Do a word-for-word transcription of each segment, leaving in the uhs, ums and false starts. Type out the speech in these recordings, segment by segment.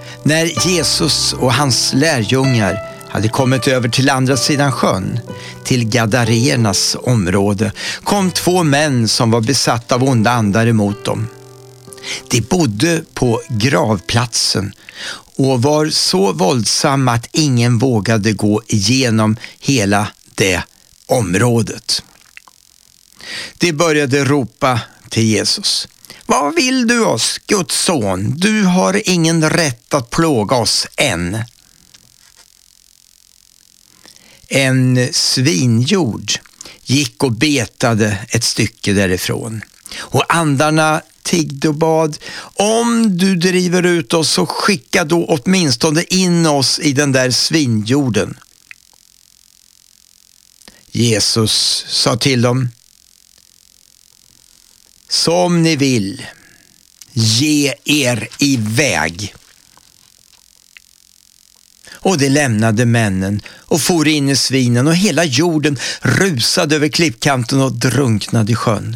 När Jesus och hans lärjungar hade kommit över till andra sidan sjön, till Gadarenas område, kom två män som var besatta av onda andar emot dem. De bodde på gravplatsen och var så våldsamma att ingen vågade gå igenom hela det området. De började ropa till Jesus: Vad vill du oss, Guds son? Du har ingen rätt att plåga oss än. En svinjord gick och betade ett stycke därifrån, och andarna tiggde och bad: Om du driver ut oss, så skicka då åtminstone in oss i den där svinjorden. Jesus sa till dem: Som ni vill, ge er iväg. Och det lämnade männen och for in i svinen, och hela jorden rusade över klippkanten och drunknade i sjön.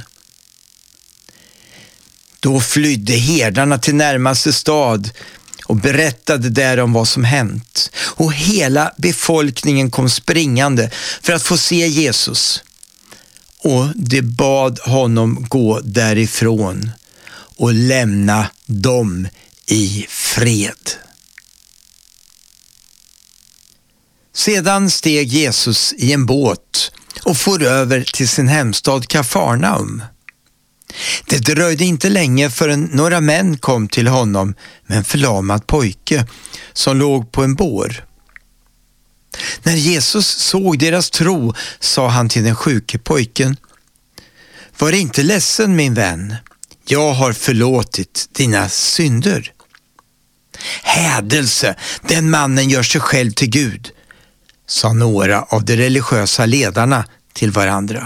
Då flydde herdarna till närmaste stad och berättade där om vad som hänt. Och hela befolkningen kom springande för att få se Jesus. Och de bad honom gå därifrån och lämna dem i fred. Sedan steg Jesus i en båt och for över till sin hemstad Kafarnaum. Det dröjde inte länge förrän några män kom till honom med en förlamad pojke som låg på en bår. När Jesus såg deras tro sa han till den sjuke pojken: Var inte ledsen, min vän. Jag har förlåtit dina synder. Hädelse, den mannen gör sig själv till Gud, sa några av de religiösa ledarna till varandra.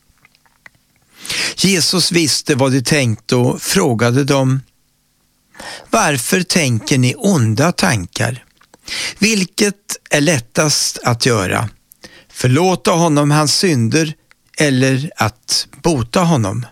Jesus visste vad de tänkte och frågade dem: Varför tänker ni onda tankar? Vilket är lättast att göra? Förlåta honom hans synder eller att bota honom?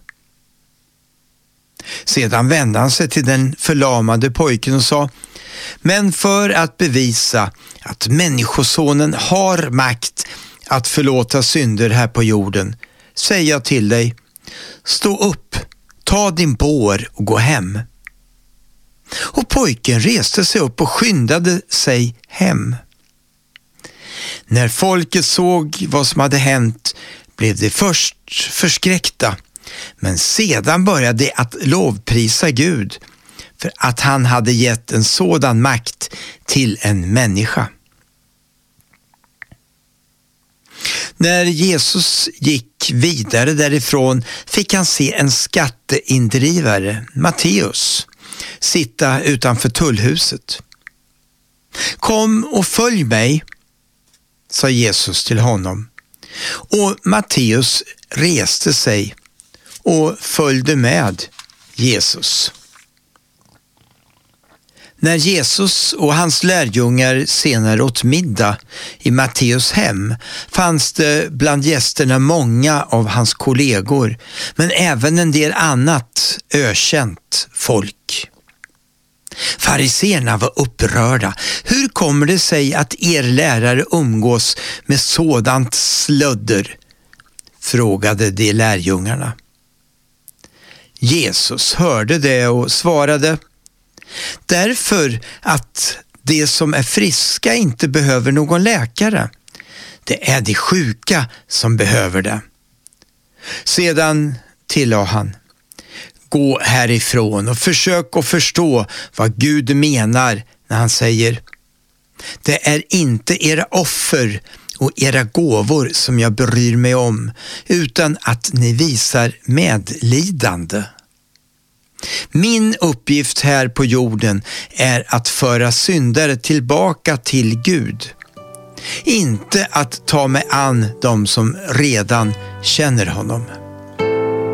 Sedan vände han sig till den förlamade pojken och sa: Men för att bevisa att människosonen har makt att förlåta synder här på jorden, säger jag till dig: stå upp, ta din bår och gå hem. Och pojken reste sig upp och skyndade sig hem. När folket såg vad som hade hänt blev de först förskräckta, men sedan började de att lovprisa Gud för att han hade gett en sådan makt till en människa. När Jesus gick vidare därifrån fick han se en skatteindrivare, Matteus, sitta utanför tullhuset. Kom och följ mig, sa Jesus till honom. Och Matteus reste sig och följde med Jesus. När Jesus och hans lärjungar senare åt middag i Matteus hem fanns det bland gästerna många av hans kollegor, men även en del annat ökänt folk. Fariseerna var upprörda. Hur kommer det sig att er lärare umgås med sådant slödder? Frågade de lärjungarna. Jesus hörde det och svarade: Därför att de som är friska inte behöver någon läkare. Det är de sjuka som behöver det. Sedan tillade han: gå härifrån och försök att förstå vad Gud menar när han säger: det är inte era offer och era gåvor som jag bryr mig om, utan att ni visar medlidande. Min uppgift här på jorden är att föra syndare tillbaka till Gud, inte att ta mig an dem som redan känner honom.